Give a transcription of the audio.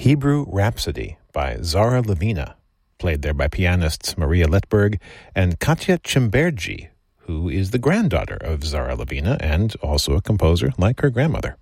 Hebrew Rhapsody by Zara Levina, played there by pianists Maria Letberg and Katya Chimbergi, who is the granddaughter of Zara Levina and also a composer like her grandmother.